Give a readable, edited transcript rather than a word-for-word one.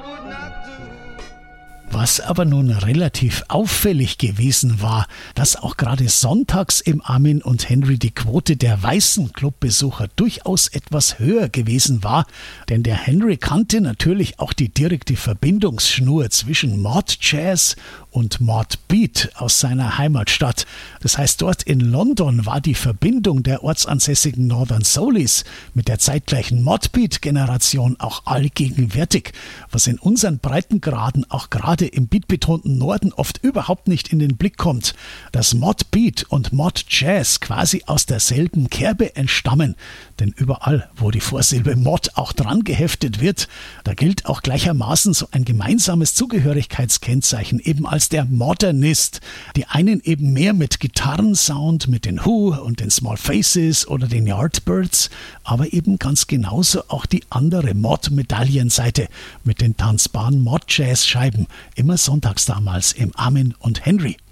Was aber nun relativ auffällig gewesen war, dass auch gerade sonntags im Armin und Henry die Quote der weißen Clubbesucher durchaus etwas höher gewesen war, denn der Henry kannte natürlich auch die direkte Verbindungsschnur zwischen Mod Jazz und Mod Beat aus seiner Heimatstadt. Das heißt, dort in London war die Verbindung der ortsansässigen Northern Soulies mit der zeitgleichen Mod Beat-Generation auch allgegenwärtig, was in unseren Breitengraden auch gerade im beatbetonten Norden oft überhaupt nicht in den Blick kommt, dass Mod Beat und Mod Jazz quasi aus derselben Kerbe entstammen. Denn überall, wo die Vorsilbe Mod auch dran geheftet wird, da gilt auch gleichermaßen so ein gemeinsames Zugehörigkeitskennzeichen eben als der Modernist. Die einen eben mehr mit Gitarrensound, mit den Who und den Small Faces oder den Yardbirds, aber eben ganz genauso auch die andere Mod-Medaillenseite mit den tanzbaren Mod-Jazz-Scheiben, immer sonntags damals im Armin und Henry.